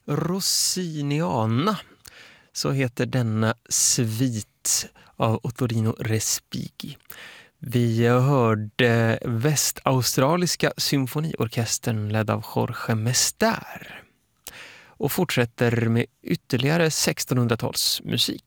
Rossiniana, så heter denna svit av Ottorino Respighi. Vi hörde västaustraliska symfoniorkestern ledd av Jorge Mester och fortsätter med ytterligare 1600-talsmusik.